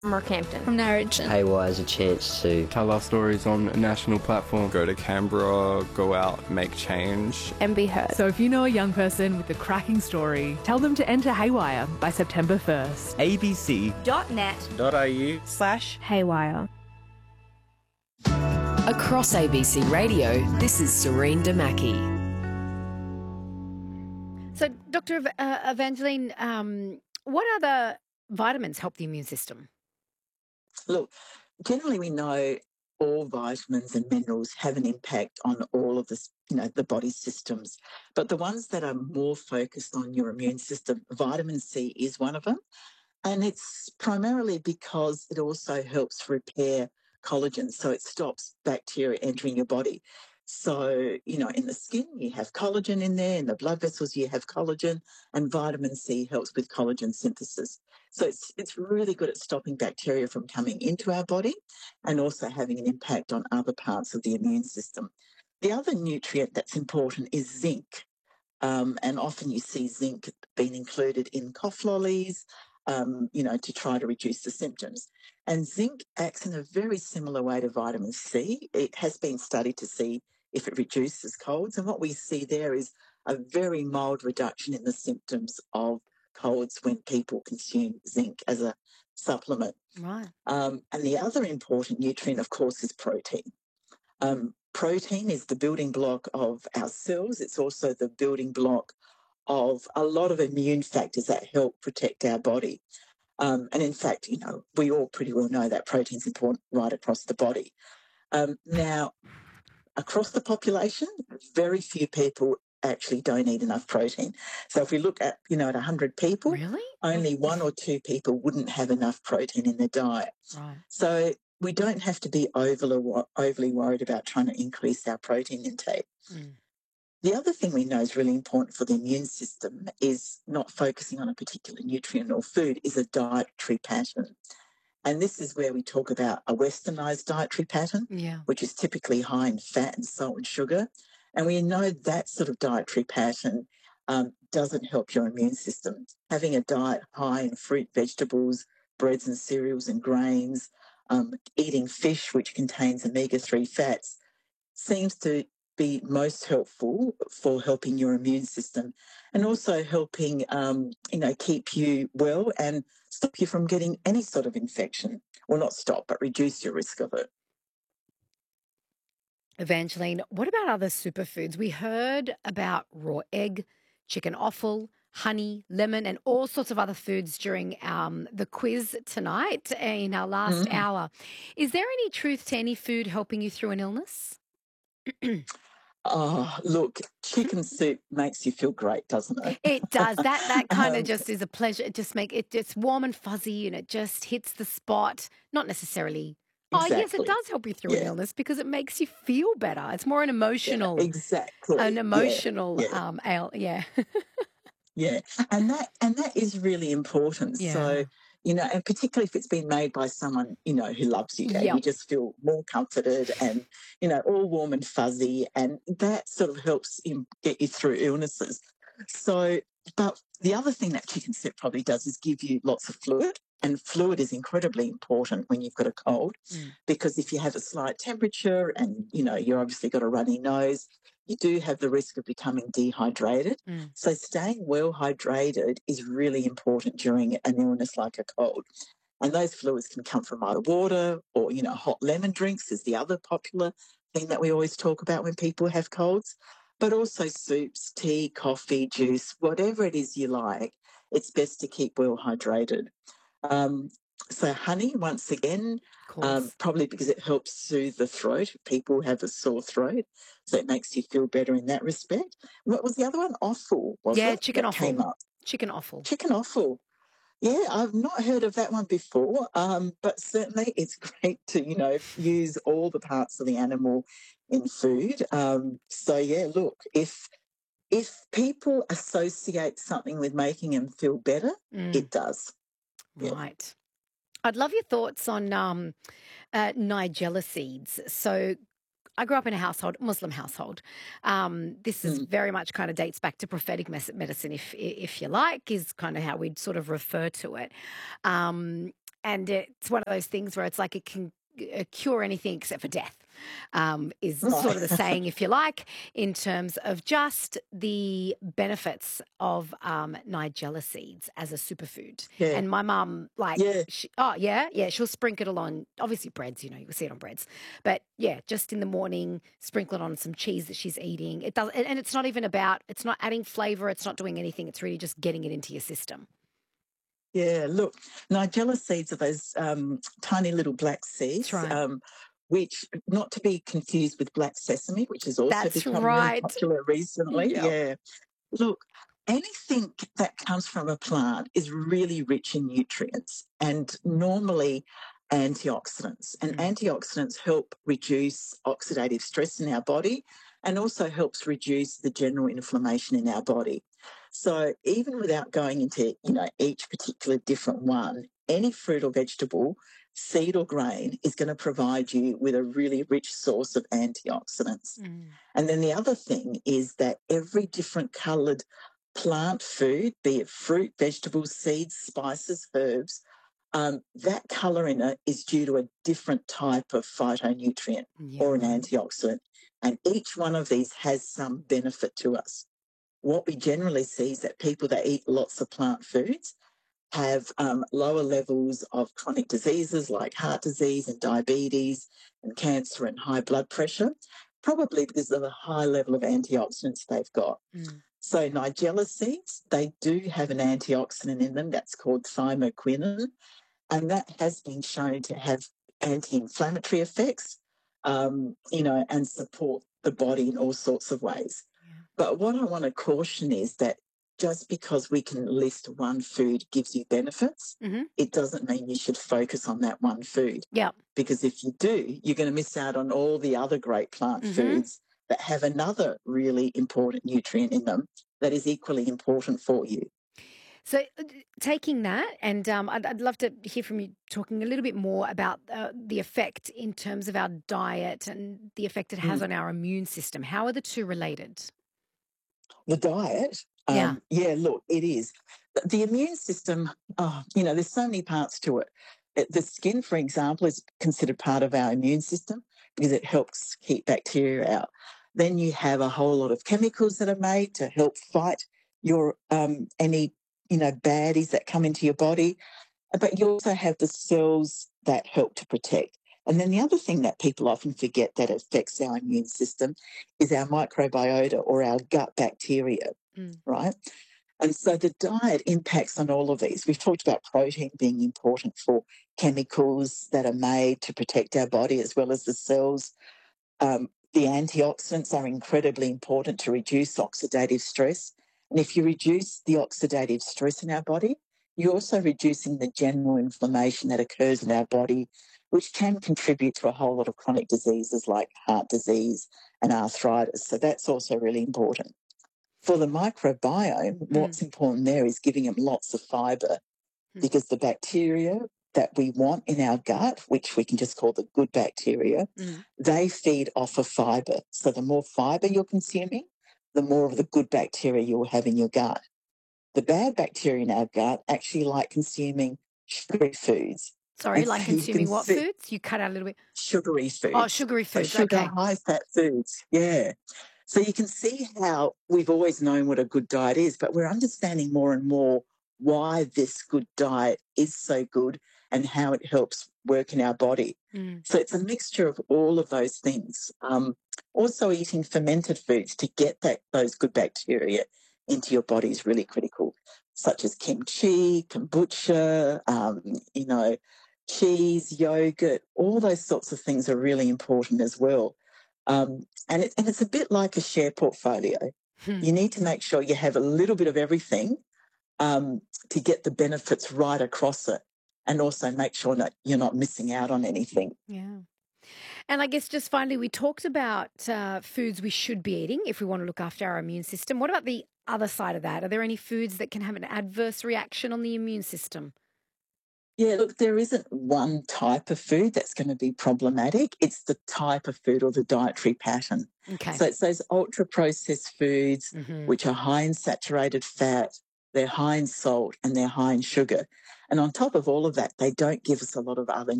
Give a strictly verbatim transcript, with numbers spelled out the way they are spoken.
Rockhampton. From Narrogin. Haywire is a chance to tell our stories on a national platform. Go to Canberra, go out, make change. And be heard. So if you know a young person with a cracking story, tell them to enter Haywire by September first. abc.net.au slash Haywire. Across A B C Radio, this is Serene Damaki. So, Doctor Ev- uh, Evangeline, um, what other vitamins help the immune system? Look, generally we know all vitamins and minerals have an impact on all of this, you know, the body's systems. But the ones that are more focused on your immune system, vitamin C is one of them. And it's primarily because it also helps repair collagen. So it stops bacteria entering your body. So, you know, in the skin, you have collagen in there. In the blood vessels, you have collagen. And vitamin C helps with collagen synthesis. So it's it's really good at stopping bacteria from coming into our body and also having an impact on other parts of the immune system. The other nutrient that's important is zinc. Um, and often you see zinc being included in cough lollies, um, you know, to try to reduce the symptoms. And zinc acts in a very similar way to vitamin C. It has been studied to see if it reduces colds. And what we see there is a very mild reduction in the symptoms of colds when people consume zinc as a supplement. Right. Um, and the other important nutrient, of course, is protein. Um, protein is the building block of our cells. It's also the building block of a lot of immune factors that help protect our body. Um, and in fact, you know, we all pretty well know that protein is important right across the body. Um, now, across the population, very few people actually don't eat enough protein. So if we look at, you know, at one hundred people, Really? only one or two people wouldn't have enough protein in their diet. Right. So we don't have to be overly, overly worried about trying to increase our protein intake. Mm. The other thing we know is really important for the immune system is not focusing on a particular nutrient or food, is a dietary pattern. And this is where we talk about a westernized dietary pattern, Yeah. which is typically high in fat and salt and sugar. And we know that sort of dietary pattern um, doesn't help your immune system. Having a diet high in fruit, vegetables, breads and cereals and grains, um, eating fish, which contains omega three fats, seems to be most helpful for helping your immune system and also helping, um, you know, keep you well and stop you from getting any sort of infection. Well, not stop, but reduce your risk of it. Evangeline, what about other superfoods? We heard about raw egg, chicken offal, honey, lemon, and all sorts of other foods during um, the quiz tonight in our last Mm. hour. Is there any truth to any food helping you through an illness? Oh, look, chicken soup makes you feel great, doesn't it? It does. That that kind of Um, just is a pleasure. It just make it it's warm and fuzzy and it just hits the spot. Not necessarily. Oh, yes, it Exactly. does help you through an Yeah. illness because it makes you feel better. It's more an Yeah, emotional, exactly. an Yeah, emotional yeah, um ale. Yeah. yeah. And that and that is really important. Yeah. So, you know, and particularly if it's been made by someone, you know, who loves you and Yep. you just feel more comforted and, you know, all warm and fuzzy. And that sort of helps you get you through illnesses. So, but the other thing that chicken soup probably does is give you lots of fluid. And fluid is incredibly important when you've got a cold Mm. because if you have a slight temperature and, you know, you're obviously got a runny nose, you do have the risk of becoming dehydrated. Mm. So staying well hydrated is really important during an illness like a cold. And those fluids can come from either water or, you know, hot lemon drinks is the other popular thing that we always talk about when people have colds, but also soups, tea, coffee, juice, whatever it is you like, it's best to keep well hydrated. Um, so honey, once again, Of um, course. probably because it helps soothe the throat. People have a sore throat, so it makes you feel better in that respect. What was the other one? Offal, was Yeah, it? chicken That came offal. up. Chicken offal. Chicken offal. Yeah, I've not heard of that one before, um, but certainly it's great to, you know, use all the parts of the animal in food. Um, so yeah, look, if if people associate something with making them feel better, Mm. it does. Yeah. Right. I'd love your thoughts on um, uh, Nigella seeds. So I grew up in a household, Muslim household. Um, this is Mm. very much kind of dates back to prophetic mes- medicine, if if you like, is kind of how we'd sort of refer to it. Um, and it's one of those things where it's like it can uh, cure anything except for death, um, is sort of the saying, if you like, in terms of just the benefits of um, Nigella seeds as a superfood. Yeah. And my mum, like, Yeah. she, oh, yeah, yeah, she'll sprinkle it on, obviously breads, you know, you can see it on breads. But, yeah, just in the morning, sprinkle it on some cheese that she's eating. It does, and and it's not even about, it's not adding flavour, it's not doing anything, it's really just getting it into your system. Yeah, look, Nigella seeds are those um, tiny little black seeds, That's right. um, which, not to be confused with black sesame, which has also That's become really right. popular recently. Yep. Yeah. Look, anything that comes from a plant is really rich in nutrients and normally antioxidants. And Mm. antioxidants help reduce oxidative stress in our body and also helps reduce the general inflammation in our body. So even without going into, you know, each particular different one, any fruit or vegetable, seed or grain, is going to provide you with a really rich source of antioxidants. Mm. And then the other thing is that every different coloured plant food, be it fruit, vegetables, seeds, spices, herbs, um, that colour in it is due to a different type of phytonutrient Yeah, or an right. antioxidant. And each one of these has some benefit to us. What we generally see is that people that eat lots of plant foods have um, lower levels of chronic diseases like heart disease and diabetes and cancer and high blood pressure, probably because of the high level of antioxidants they've got. Mm. So Nigella seeds, they do have an antioxidant in them that's called thymoquinone, and that has been shown to have anti-inflammatory effects, um, you know, and support the body in all sorts of ways. Yeah. But what I want to caution is that just because we can list one food gives you benefits, Mm-hmm. it doesn't mean you should focus on that one food. Yeah. Because if you do, you're going to miss out on all the other great plant Mhm. foods that have another really important nutrient in them that is equally important for you. So, uh, d- taking that, and um, I'd, I'd love to hear from you talking a little bit more about uh, the effect in terms of our diet and the effect it has Mm. on our immune system. How are the two related? The diet, Yeah. um, yeah, look, it is. The the immune system, oh, you know, there's so many parts to it. It- The skin, for example, is considered part of our immune system because it helps keep bacteria out. Then you have a whole lot of chemicals that are made to help fight your um, any you know baddies that come into your body. But you also have the cells that help to protect. And then the other thing that people often forget that affects our immune system is our microbiota or our gut bacteria, Mm. right? And so the diet impacts on all of these. We've talked about protein being important for chemicals that are made to protect our body as well as the cells. Um, the antioxidants are incredibly important to reduce oxidative stress. And if you reduce the oxidative stress in our body, you're also reducing the general inflammation that occurs in our body, which can contribute to a whole lot of chronic diseases like heart disease and arthritis. So that's also really important. For the microbiome, Mm. what's important there is giving them lots of fibre Mm. because the bacteria that we want in our gut, which we can just call the good bacteria, Mm. they feed off of fibre. So the more fibre you're consuming, the more of the good bacteria you'll have in your gut. The bad bacteria in our gut actually like consuming sugary foods. Sorry, And like so you consuming can what see foods? You cut out a little bit. sugary Oh, foods. sugary So foods. sugar, Okay. high fat foods. Yeah. So you can see how we've always known what a good diet is, but we're understanding more and more why this good diet is so good and how it helps work in our body. Mm. So it's a mixture of all of those things. Um, also, eating fermented foods to get that those good bacteria into your body is really critical, such as kimchi, kombucha, um, you know, cheese, yogurt, all those sorts of things are really important as well. Um, and, it, and it's a bit like a share portfolio. Hmm. You need to make sure you have a little bit of everything um, to get the benefits right across it, and also make sure that you're not missing out on anything. Yeah. And I guess just finally, we talked about uh, foods we should be eating if we want to look after our immune system. What about the other side of that? Are there any foods that can have an adverse reaction on the immune system? Yeah, look, there isn't one type of food that's going to be problematic. It's the type of food or the dietary pattern. Okay. So it's those ultra processed foods, Mm-hmm. which are high in saturated fat, they're high in salt, and they're high in sugar. And on top of all of that, they don't give us a lot of other